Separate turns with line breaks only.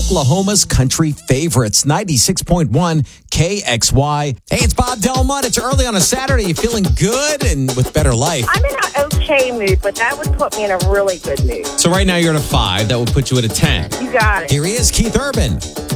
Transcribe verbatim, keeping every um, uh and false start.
Oklahoma's country favorites. ninety-six point one K X Y. Hey, it's Bob Delmont. It's early on a Saturday. You feeling good and with better life?
I'm in an okay mood, but that would put me in a really good mood.
So right now you're at a five. That will put you at a ten.
You got it.
Here he is, Keith Urban.